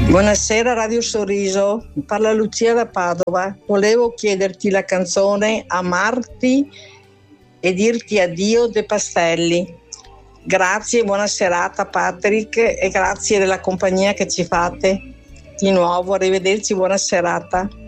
Buonasera Radio Sorriso, parla Lucia da Padova. Volevo chiederti la canzone Amarti e dirti addio De Pastelli. Grazie, buona serata Patrick e grazie della compagnia che ci fate. Di nuovo, arrivederci, buona serata.